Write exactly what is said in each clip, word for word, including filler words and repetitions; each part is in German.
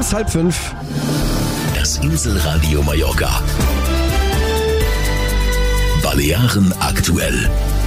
ist halb fünf. Das Inselradio Mallorca. Balearen aktuell.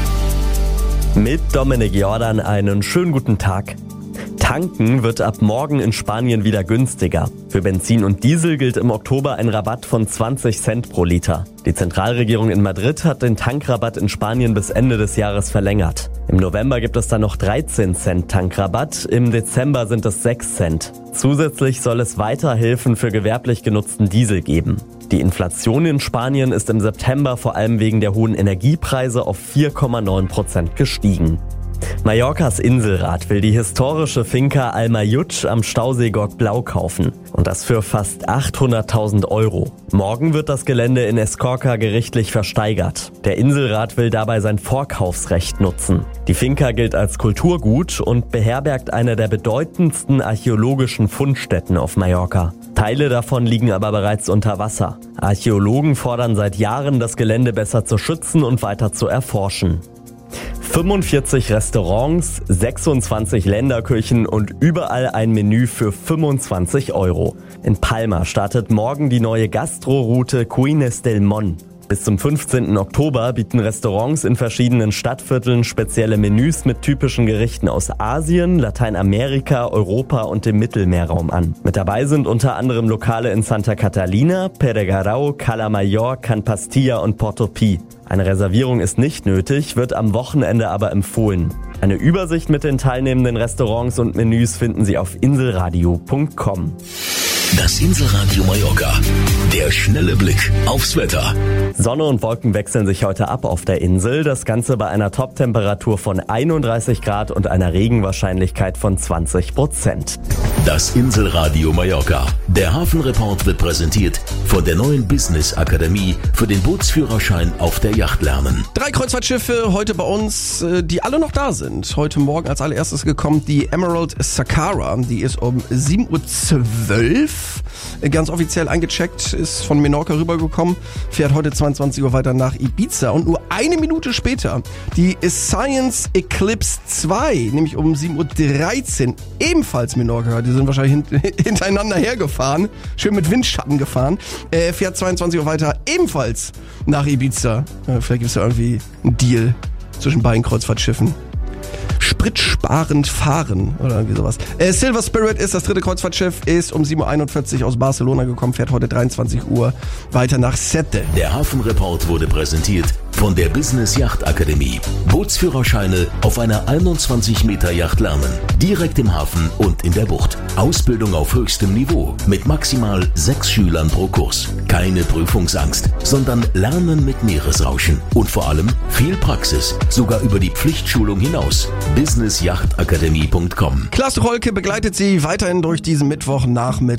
Mit Dominik Jordan einen schönen guten Tag. Tanken wird ab morgen in Spanien wieder günstiger. Für Benzin und Diesel gilt im Oktober ein Rabatt von zwanzig Cent pro Liter. Die Zentralregierung in Madrid hat den Tankrabatt in Spanien bis Ende des Jahres verlängert. Im November gibt es dann noch dreizehn Cent Tankrabatt, im Dezember sind es sechs Cent. Zusätzlich soll es weiter Hilfen für gewerblich genutzten Diesel geben. Die Inflation in Spanien ist im September vor allem wegen der hohen Energiepreise auf vier Komma neun Prozent gestiegen. Mallorcas Inselrat will die historische Finca Almayutsch am Stausee Gorg Blau kaufen. Und das für fast achthunderttausend Euro. Morgen wird das Gelände in Escorca gerichtlich versteigert. Der Inselrat will dabei sein Vorkaufsrecht nutzen. Die Finca gilt als Kulturgut und beherbergt eine der bedeutendsten archäologischen Fundstätten auf Mallorca. Teile davon liegen aber bereits unter Wasser. Archäologen fordern seit Jahren, das Gelände besser zu schützen und weiter zu erforschen. fünfundvierzig Restaurants, sechsundzwanzig Länderküchen und überall ein Menü für fünfundzwanzig Euro. In Palma startet morgen die neue Gastroroute Cuines del Mon. Bis zum fünfzehnten Oktober bieten Restaurants in verschiedenen Stadtvierteln spezielle Menüs mit typischen Gerichten aus Asien, Lateinamerika, Europa und dem Mittelmeerraum an. Mit dabei sind unter anderem Lokale in Santa Catalina, Peregarau, Cala Mayor, Can Pastilla und Portopí. Eine Reservierung ist nicht nötig, wird am Wochenende aber empfohlen. Eine Übersicht mit den teilnehmenden Restaurants und Menüs finden Sie auf inselradio punkt com. Das Inselradio Mallorca. Der schnelle Blick aufs Wetter. Sonne und Wolken wechseln sich heute ab auf der Insel. Das Ganze bei einer Toptemperatur von einunddreißig Grad und einer Regenwahrscheinlichkeit von zwanzig Prozent. Das Inselradio Mallorca. Der Hafenreport wird präsentiert von der neuen Business Akademie für den Bootsführerschein auf der Yacht lernen. Drei Kreuzfahrtschiffe heute bei uns, die alle noch da sind. Heute Morgen als allererstes gekommen die Emerald Sakara. Die ist um sieben Uhr zwölf. Ganz offiziell eingecheckt, ist von Menorca rübergekommen, fährt heute zweiundzwanzig Uhr weiter nach Ibiza und nur eine Minute später die Science Eclipse zwei, nämlich um sieben Uhr dreizehn, ebenfalls Menorca, die sind wahrscheinlich hint- hintereinander hergefahren, schön mit Windschatten gefahren, äh, fährt zweiundzwanzig Uhr weiter ebenfalls nach Ibiza. Äh, vielleicht gibt es ja irgendwie einen Deal zwischen beiden Kreuzfahrtschiffen. Spritsparend fahren oder irgendwie sowas. Äh, Silver Spirit ist das dritte Kreuzfahrtschiff, ist um sieben Uhr einundvierzig aus Barcelona gekommen, fährt heute dreiundzwanzig Uhr weiter nach Sette. Der Hafenreport wurde präsentiert von der Business Yacht Akademie. Bootsführerscheine auf einer einundzwanzig Meter Yacht lernen. Direkt im Hafen und in der Bucht. Ausbildung auf höchstem Niveau mit maximal sechs Schülern pro Kurs. Keine Prüfungsangst, sondern Lernen mit Meeresrauschen. Und vor allem viel Praxis, sogar über die Pflichtschulung hinaus. business yacht akademie punkt com. Klaas Rolke begleitet Sie weiterhin durch diesen Mittwochnachmittag.